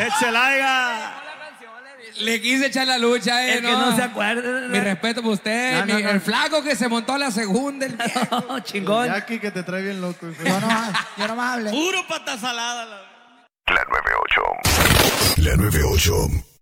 ¡Échela! Le quise echar la lucha, El que no se acuerde. Mi respeto por usted, No, no. el flaco que se montó a la segunda, el viejo. Chingón. Jackie que te trae bien loco. Yo no más hablé. Puro pata salada. La 98.